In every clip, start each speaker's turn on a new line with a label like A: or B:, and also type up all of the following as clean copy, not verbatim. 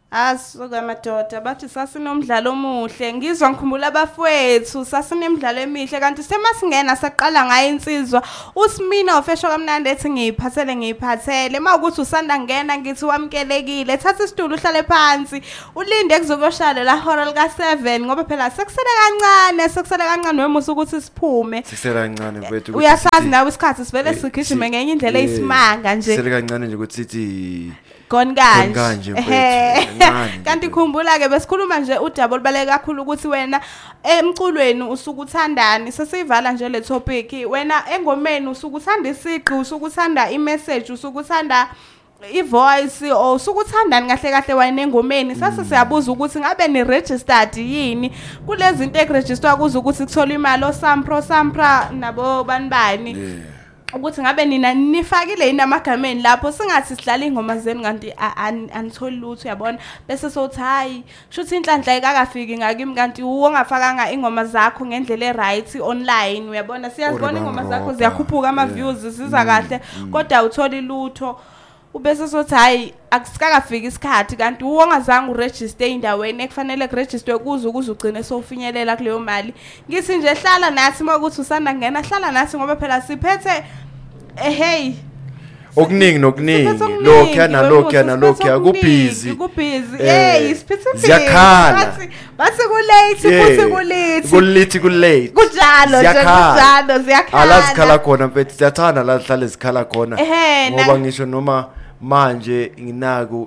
A: Asuka madoda bathi sasinomdlalo omuhle ngizwa ngikhumbula abafowethu sasinemidlalo emihle kanti semasingena saqala ngayo insizwa uSmina ofesho kamnandi ethi ngiyiphathele mawukuthi usanda ngena ngithi wamkelekile thatha isitulo uhlale phansi ulinde kuzokuyoshada la hora lika 7 ngoba phela sekusele kancane wemusa ukuthi siphume
B: sekusele kancane mfethu
A: uyasazi nawe isikhathi sivele sigijime ngenye indlela eyisimanga nje
B: sekusele kancane nje ukuthi sithi
A: kanje kanti khumbula ke besikhuluma nje udaba olubaleka kakhulu ukuthi wena emculweni usukuthandani sesiyivala nje le topic wena engomeni usukuthanda isiqi usukuthanda imessage usukuthanda ivoice usukuthandani kahle wena engomeni sase siyabuza ukuthi ngabe ni registered yini kulezi zinto eregisterwa kuze ukuthi kuthola imali osampra nabo banibani ukuthi ngabe nina nifakile yini amagameni lapho singathi sidlala ingoma zenu kanti anitholi lutho uyabona bese sothi hayi kushuthi inhlanhla ikakafiki ngakimi kanti ungafakanga ingoma zakho ngendlela eright online uyabona siyazibona ingoma zakho ziyakhuphuka ama views siza kahle kodwa utholi lutho ubese sothi hayi akusikakafika isikhathi kanti ungazange uregister endaweni ekufanele kuregister kuze ugcine sofinyelela kuleyo mali ngithi nje hlala nathi makuthi usanda ngena hlala nathi ngoba phela siphethe hey
B: okuningi lokho nalokho kubhizi
A: hey siphethe
B: ziyakhala
A: bathi kulate kunjalo ziyakhala
B: alazikhala khona mfethu siyathanda la hlale zikhala khona ngoba ngisho noma manje nginaku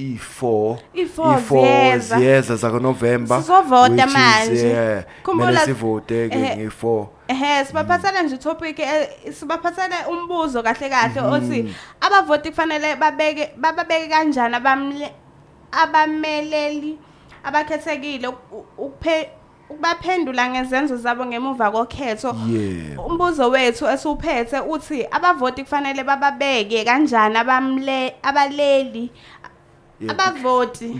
B: i4 ziyeza za November
A: sizovota manje
B: kumele sivote ke nge4
A: sibaphathana nje topic sibaphathana umbuzo kahle othi abavoti kufanele babeke kanjani abameleli abakhethekile ukubaphendula ngezenzo zabo ngemuva kokhetho umbuzo wethu esuphethe uthi abavoti kufanele bababeke kanjani abaleli abavoti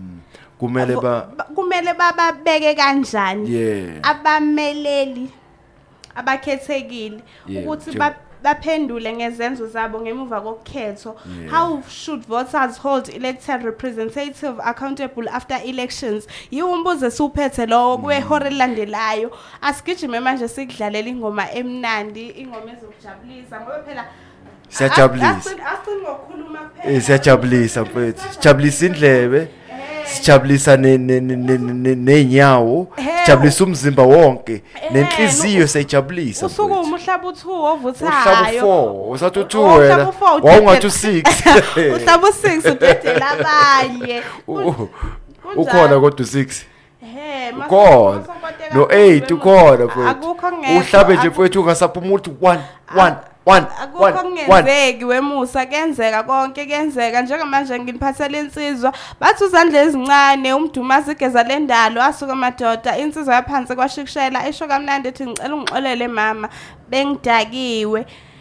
A: kumele bababeke kanjani abameleli abakhethekile ukuthi baphendule ngezenzo zabo ngemuva kokhetho how should voters hold elected representative accountable after elections yiwumbuzo esuphethe lo kwehora elandelayo asigijime manje sikudlalela ingoma emnandi ingoma ezokujabulisa ngoba phela
B: siyajabulisa
A: ngokukhuluma kuphela
B: siyajabulisa mfethu sijabulisa indlebe sijabulisa nenyawo sijabulisa umzimba wonke nenhliziyo siyajabulisa
A: usuku umhlaba u2 ovuthayo
B: usathi u2 wena wawungathi u6
A: uhlaba u6 udedela abanye
B: ukhona kodwa u6 ukhona no8 ukhona mfethu uhlabe nje mfethu ungasaphuma uthi 1
A: akukho wemusa kenzeka konke kenzeka njengamanje nginiphathele insizwa bathi uzandla ezincane umdumazi igeza lendalo asuka madoda insizwa yaphansi kwashikishela esho kamnandi ethi ngicela ungixolele mama bengidakiwe